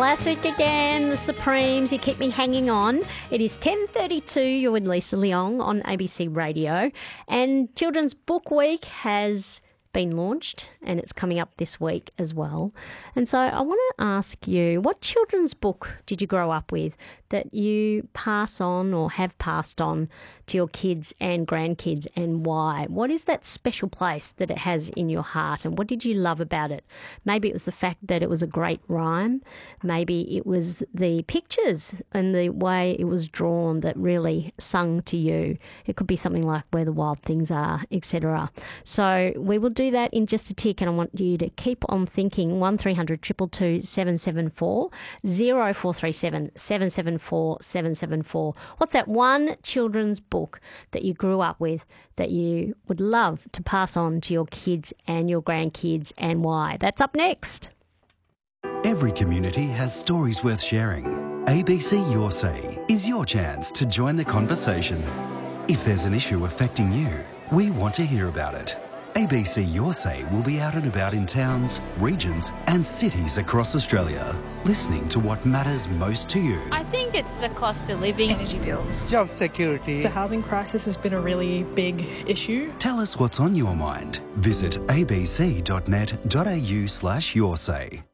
classic again, the Supremes, You Keep Me Hanging On. It is 10:32, you're with Lisa Leong on ABC Radio. And Children's Book Week has been launched and it's coming up this week as well. And so I want to ask you, what children's book did you grow up with that you pass on or have passed on to your kids and grandkids, and why? What is that special place that it has in your heart, and what did you love about it? Maybe it was the fact that it was a great rhyme. Maybe it was the pictures and the way it was drawn that really sung to you. It could be something like Where the Wild Things Are, etc. So we will do that in just a tick, and I want you to keep on thinking. 1300 222 774 0437 774 774. What's that one children's book that you grew up with that you would love to pass on to your kids and your grandkids, and why? That's up next. Every community has stories worth sharing. ABC Your Say is your chance to join the conversation. If there's an issue affecting you, we want to hear about it. ABC Your Say will be out and about in towns, regions and cities across Australia, listening to what matters most to you. I think it's the cost of living. Energy bills. Job security. The housing crisis has been a really big issue. Tell us what's on your mind. Visit abc.net.au/yoursay.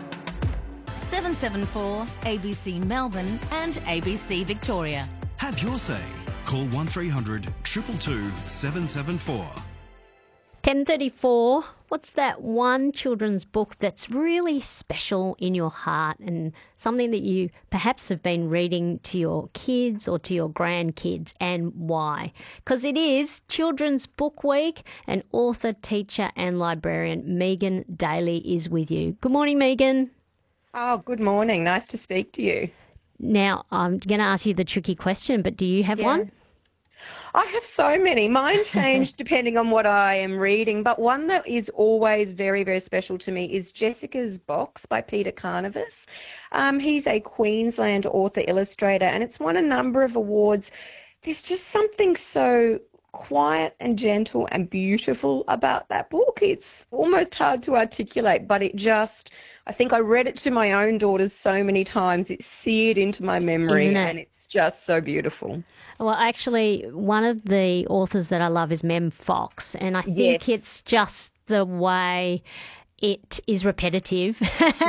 774 ABC Melbourne and ABC Victoria. Have your say. Call 1300 222 774. 10:34. What's that one children's book that's really special in your heart, and something that you perhaps have been reading to your kids or to your grandkids, and why? Because it is Children's Book Week, and author, teacher and librarian Megan Daly is with you. Good morning, Megan. Oh, good morning. Nice to speak to you. Now, I'm going to ask you the tricky question, but do you have one? I have so many. Mine change depending on what I am reading, but one that is always very, very special to me is Jessica's Box by Peter Carnivus. He's a Queensland author illustrator, and it's won a number of awards. There's just something so quiet and gentle and beautiful about that book. It's almost hard to articulate, but I think I read it to my own daughters so many times. It's seared into my memory, and it's just so beautiful. Well, actually, one of the authors that I love is Mem Fox, and I think it's just the way it is repetitive.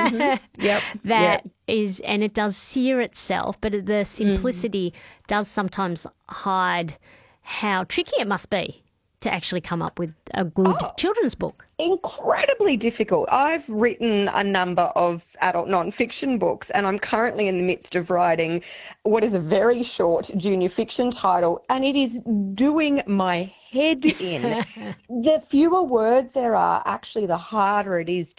Is, and it does sear itself, but the simplicity does sometimes hide how tricky it must be to actually come up with a good children's book. Incredibly difficult. I've written a number of adult non-fiction books, and I'm currently in the midst of writing what is a very short junior fiction title, and it is doing my head in. The fewer words there are, actually, the harder it is